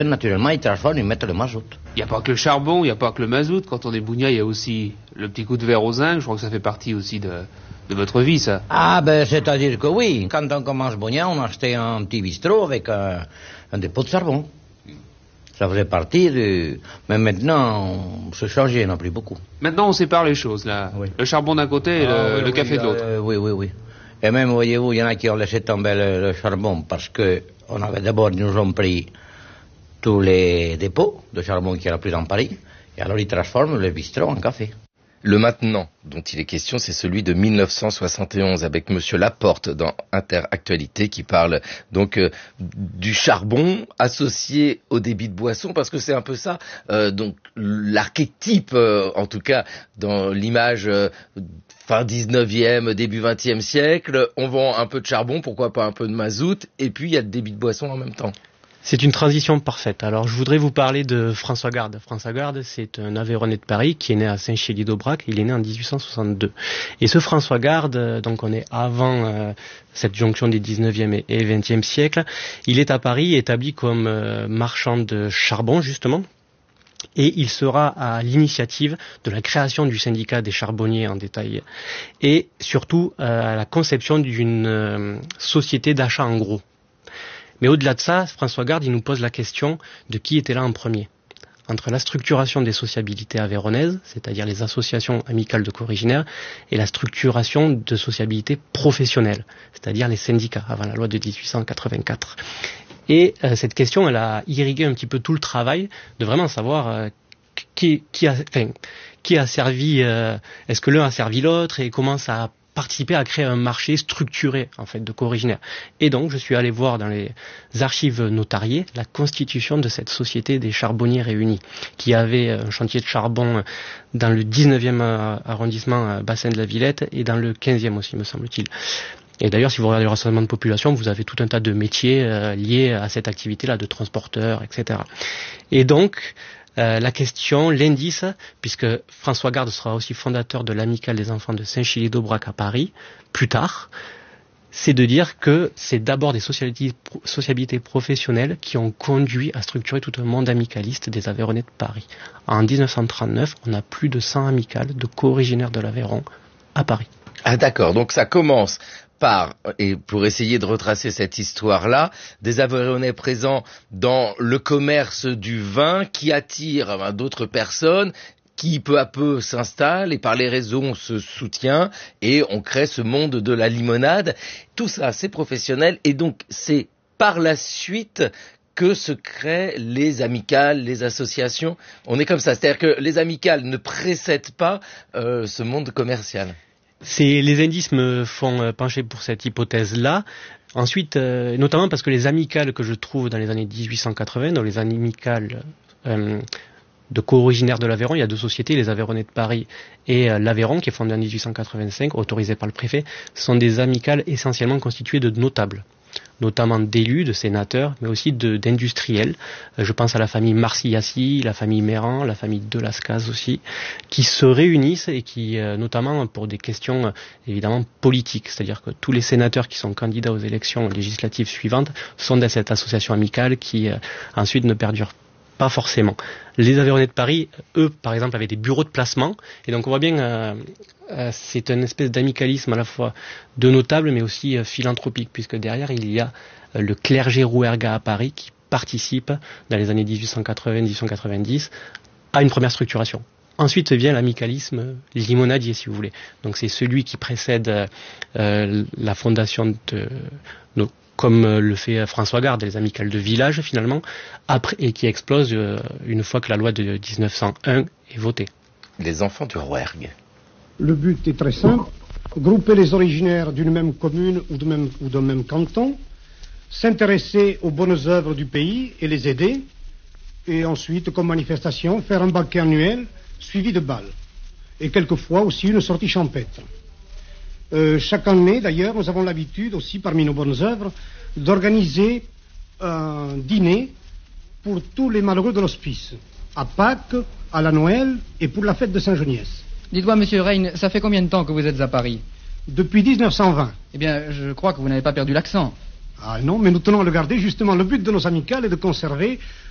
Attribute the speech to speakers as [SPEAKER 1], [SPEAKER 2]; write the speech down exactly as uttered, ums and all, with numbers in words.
[SPEAKER 1] Naturellement, ils transforment, ils mettent le mazout.
[SPEAKER 2] Il n'y a pas que le charbon, il n'y a pas que le mazout. Quand on est bougna, il y a aussi le petit coup de verre au zinc. Je crois que ça fait partie aussi de, de votre vie, ça.
[SPEAKER 1] Ah, ben, c'est-à-dire que oui. Quand on commence bougna, on achetait un petit bistrot avec un, un dépôt de charbon. Ça faisait partie du... Mais maintenant, on se changeait, on n'a plus beaucoup.
[SPEAKER 2] Maintenant, on sépare les choses, là. Oui. Le charbon d'un côté et
[SPEAKER 1] ah,
[SPEAKER 2] le,
[SPEAKER 1] oui,
[SPEAKER 2] le
[SPEAKER 1] oui,
[SPEAKER 2] café de l'autre.
[SPEAKER 1] Euh, oui, oui, oui. Et même, voyez-vous, il y en a qui ont laissé tomber le, le charbon parce que on avait d'abord, ils nous ont pris tous les dépôts de charbon qu'il y a plus dans Paris, et alors ils transforment le bistrot en café.
[SPEAKER 3] Le maintenant dont il est question, c'est celui de mille neuf cent soixante et onze avec Monsieur Laporte dans Interactualité qui parle donc euh, du charbon associé au débit de boisson, parce que c'est un peu ça, euh, donc l'archétype, euh, en tout cas dans l'image euh, fin dix-neuvième, début vingtième siècle, on vend un peu de charbon, pourquoi pas un peu de mazout, et puis il y a le débit de boisson en même temps.
[SPEAKER 4] C'est une transition parfaite. Alors, je voudrais vous parler de François Garde. François Garde, c'est un Aveyronais de Paris qui est né à Saint-Chély-d'Aubrac. Il est né en dix-huit cent soixante-deux. Et ce François Garde, donc on est avant euh, cette jonction des dix-neuvième et vingtième siècle, il est à Paris établi comme euh, marchand de charbon, justement. Et il sera à l'initiative de la création du syndicat des charbonniers en détail. Et surtout, euh, à la conception d'une euh, société d'achat en gros. Mais au-delà de ça, François Garde, il nous pose la question de qui était là en premier. Entre la structuration des sociabilités aveyronnaises, c'est-à-dire les associations amicales de co-originaires, et la structuration de sociabilités professionnelles, c'est-à-dire les syndicats, avant la loi de dix-huit cent quatre-vingt-quatre. Et euh, cette question, elle a irrigué un petit peu tout le travail de vraiment savoir euh, qui, qui, a, enfin, qui a servi, euh, est-ce que l'un a servi l'autre, et comment ça a participer à créer un marché structuré en fait de co-originaires. Et donc je suis allé voir dans les archives notariées la constitution de cette société des charbonniers réunis, qui avait un chantier de charbon dans le dix-neuvième arrondissement bassin de la Villette et dans le quinzième aussi, me semble-t-il. Et d'ailleurs, si vous regardez le rassemblement de population, vous avez tout un tas de métiers euh, liés à cette activité-là, de transporteurs, et cetera. Et donc, Euh, la question, l'indice, puisque François Garde sera aussi fondateur de l'Amicale des enfants de Saint-Chély-d'Aubrac à Paris, plus tard, c'est de dire que c'est d'abord des sociabilités, sociabilités professionnelles qui ont conduit à structurer tout un monde amicaliste des Aveyronnais de Paris. En dix-neuf cent trente-neuf, on a plus de cent amicales de co-originaires de l'Aveyron à Paris.
[SPEAKER 3] Ah d'accord, donc ça commence par, et pour essayer de retracer cette histoire-là, des Aveyronnais présents dans le commerce du vin qui attirent ben, d'autres personnes, qui peu à peu s'installent et par les réseaux on se soutient et on crée ce monde de la limonade. Tout ça, c'est professionnel et donc c'est par la suite que se créent les amicales, les associations. On est comme ça, c'est-à-dire que les amicales ne précèdent pas euh, ce monde commercial.
[SPEAKER 4] C'est, les indices me font euh, pencher pour cette hypothèse-là. Ensuite, euh, notamment parce que les amicales que je trouve dans les années dix-huit cent quatre-vingts, dans les amicales euh, de co-originaires de l'Aveyron, il y a deux sociétés, les Aveyronnais de Paris et euh, l'Aveyron, qui est fondé en dix-huit cent quatre-vingt-cinq, autorisé par le préfet, sont des amicales essentiellement constituées de notables, notamment d'élus, de sénateurs, mais aussi de, d'industriels. Euh, je pense à la famille Marsillassi, la famille Méran, la famille de Lascaz aussi, qui se réunissent et qui, euh, notamment pour des questions euh, évidemment politiques, c'est-à-dire que tous les sénateurs qui sont candidats aux élections législatives suivantes sont dans cette association amicale qui euh, ensuite ne perdure pas forcément. Les Aveyronnais de Paris, eux, par exemple, avaient des bureaux de placement, et donc on voit bien euh, euh, c'est une espèce d'amicalisme à la fois de notable, mais aussi euh, philanthropique, puisque derrière il y a euh, le clergé rouergat à Paris qui participe, dans les années dix-huit cent quatre-vingts à dix-huit cent quatre-vingt-dix, à une première structuration. Ensuite vient l'amicalisme limonadier, si vous voulez. Donc c'est celui qui précède euh, la fondation de nos, comme le fait François Garde, les amicales de village finalement, après, et qui explose euh, une fois que la loi de dix-neuf cent un est votée.
[SPEAKER 3] Les enfants du Rouergue.
[SPEAKER 5] Le but est très simple, grouper les originaires d'une même commune ou, de même, ou d'un même canton, s'intéresser aux bonnes œuvres du pays et les aider, et ensuite, comme manifestation, faire un banquet annuel suivi de bals, et quelquefois aussi une sortie champêtre. Euh, chaque année, d'ailleurs, nous avons l'habitude aussi, parmi nos bonnes œuvres, d'organiser un dîner pour tous les malheureux de l'hospice, à Pâques, à la Noël et pour la fête de Saint-Geniès.
[SPEAKER 6] Dites-moi, monsieur Reine, ça fait combien de temps que vous êtes à Paris?
[SPEAKER 5] Depuis dix-neuf cent vingt.
[SPEAKER 6] Eh bien, je crois que vous n'avez pas perdu l'accent.
[SPEAKER 5] Ah non, mais nous tenons à le garder. Justement, le but de nos amicales est de conserver